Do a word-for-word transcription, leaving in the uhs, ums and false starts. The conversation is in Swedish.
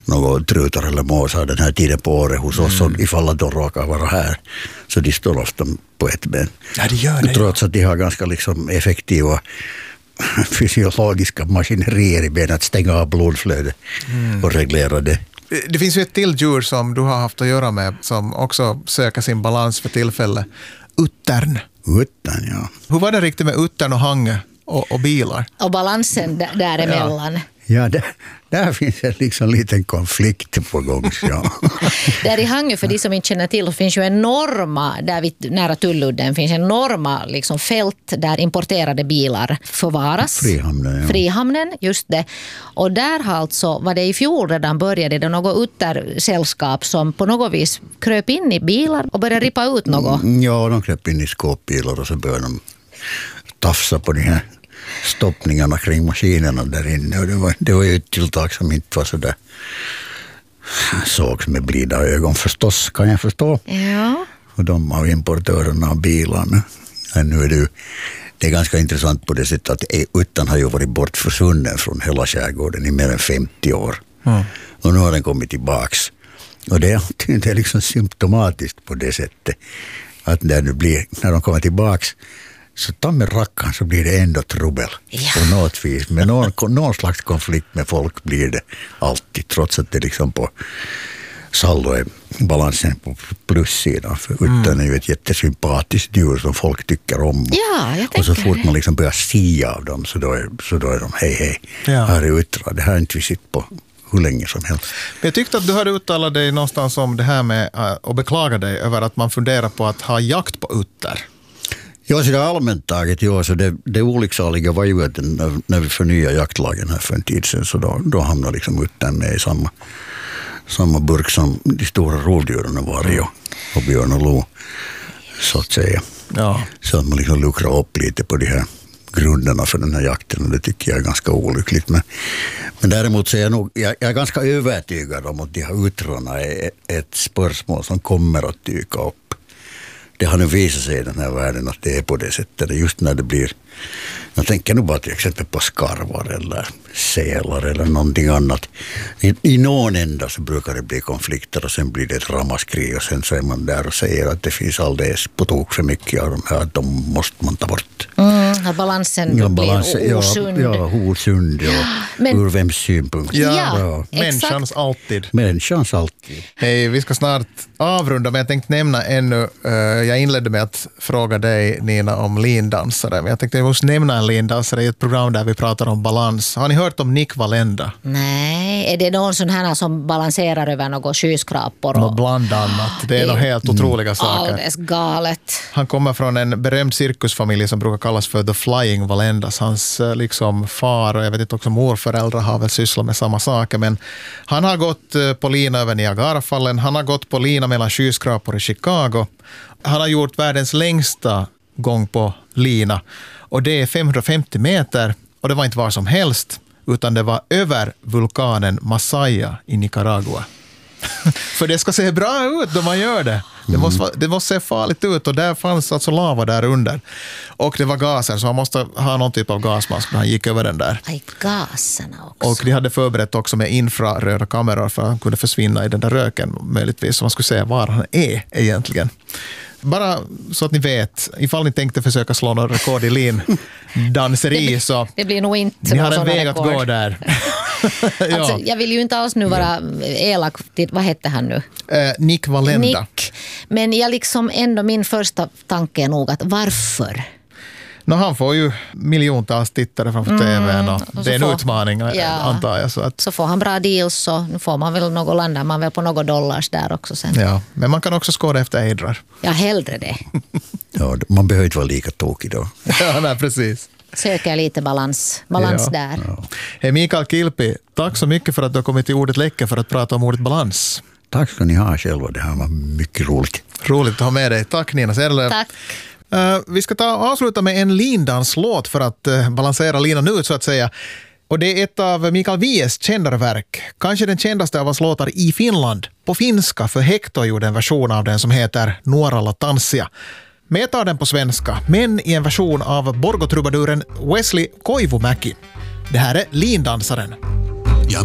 någon trutar eller måsar den här tiden på året hos oss, mm. ifall att de råkar vara här. Så de står ofta på ett ben. Ja, det gör det. Trots att de har ganska liksom effektiva fysiologiska maskinerier i benen att stänga av blodflödet mm. och reglera det. Det finns ju ett till djur som du har haft att göra med som också söker sin balans för tillfället. Uttern. Uttern, ja. Hur var det riktigt med uttern och hange och, och bilar? Och balansen d- däremellan. Ja. Ja, där, där finns en liksom liten konflikt på gång. Ja. Där i Hangö, för de som inte känner till, finns ju enorma, där vid, nära Tulludden finns enorma liksom, fält där importerade bilar förvaras. Frihamnen, ja. Frihamnen, just det. Och där har alltså, var det i fjol redan började det något uttersällskap som på något vis kröp in i bilar och började rippa ut något. Mm, ja, de kröp in i skåpbilar och så började de tafsa på de här stoppningarna kring maskinerna där inne. Och det var, det var ju ett tilltag som inte var så där sågs med blida ögon förstås, kan jag förstå. Ja. Och de av importörerna av bilarna. Men nu är det ju, det är ganska intressant på det sättet att uttan har ju varit bortförsvunnen från hela skärgården i mer än femtio år. Mm. Och nu har den kommit tillbaks. Och det är, det är liksom symptomatiskt på det sättet att när, det blir, när de kommer tillbaks så ta med rackan så blir det ändå trubbel ja. på något vis. Men någon, någon slags konflikt med folk blir det alltid, trots att det liksom på saldo är balansen på plussidan. För utan mm. är ju ett jättesympatiskt djur som folk tycker om. Ja, jag och så fort det. man liksom börjar sia av dem så då är, så då är de hej hej, ja. här är uttra. Det här är inte vi sitter på hur länge som helst. Jag tyckte att du hade uttalat dig någonstans om det här med att beklaga dig över att man funderar på att ha jakt på utter. Ja, så det allmänt taget, ja, så det, det olycksaliga var ju att när, när vi förnyade jaktlagen här för en tid sedan så då, då hamnade liksom uttern med i samma, samma burk som de stora rovdjuren var i och, och björn och lo, så att säga. Ja. Så att man liksom luckrar upp lite på de här grunderna för den här jakten och det tycker jag är ganska olyckligt. Men, men däremot så är jag, nog, jag, jag är ganska övertygad om att de här uttrarna är ett spörsmål som kommer att dyka upp. Det har nu visat sig i den här världen att det är på det sättet. Just när det blir, jag tänker nu bara till exempel på skarvar eller sälar eller någonting annat. I, i någon ända så brukar det bli konflikter och sen blir det ett ramaskrig och sen så är man där och säger att det finns alldeles på tok för mycket av de här, att de måste man ta bort. Mm, att balansen ja, balans, blir osund. Ja, ja osund, ja. Men, ur vems synpunkt. Ja, ja, människans alltid. Människans alltid. Hej, vi ska snart avrunda, men jag tänkte nämna ännu, uh, jag inledde med att fråga dig, Nina, om lindansare. Men jag tänkte jag måste nämna en lindansare i ett program där vi pratar om balans. Har ni hört om Nick Wallenda? Nej, är det någon sån här som balanserar över några skyskrapor? Och... Bland annat. Det är nog helt otroliga saker. Alldeles galet. Han kommer från en berömd cirkusfamilj som brukar kallas för The Flying Wallendas. Hans liksom far och jag vet inte också morföräldrar har väl sysslat med samma saker. Men han har gått på lina över Niagarafallen. Han har gått på lina mellan skyskrapor i Chicago. Han har gjort världens längsta gång på lina. Och det är femhundrafemtio meter. Och det var inte var som helst. Utan det var över vulkanen Masaya i Nicaragua. För det ska se bra ut då man gör det. Det måste, det måste se farligt ut och där fanns alltså lava där under. Och det var gaser så han måste ha någon typ av gasmask när han gick över den där. Aj, gaserna också. Och de hade förberett också med infraröda kameror för att han kunde försvinna i den där röken möjligtvis så man skulle se var han är egentligen. Bara så att ni vet, ifall ni tänkte försöka slå någon rekord i lindanseri så det blir nog inte ni har en väg rekord. att gå där. Ja. Alltså, jag vill ju inte alls nu vara elak till, vad hette han nu? Uh, Nick Wallenda. Nick. Men jag liksom ändå min första tanke är nog att varför? No, han får ju miljontals tittare framför mm, tvn och, och det är en får, utmaning ja, antar jag. Så, att, så får han bra deals så nu får man väl något landa, man väl på något dollars där också sen. Ja, men man kan också skåda efter ejdrar. Ja, hellre det. Ja, man behöver inte vara lika tokig då. Ja, nej, precis. Söker lite balans, balans ja. där. Ja. Hej Mikael Kilpi, tack så mycket för att du har kommit till Ordet Läcka för att prata om ordet balans. Tack ska ni ha själva, det här var mycket roligt. Roligt att ha med dig. Tack Nina Serlöv. Tack. Uh, vi ska ta avsluta med en lindanslåt för att uh, balansera linan ut så att säga. Och det är ett av Mikael Wiehes kändare verk. Kanske den kändaste av hans låtar i Finland. På finska för Hector gjorde en version av den som heter Nuoralla tanssia. Men jag tar den på svenska, men i en version av Borgotrubaduren Wesley Koivumäki. Det här är Lindansaren.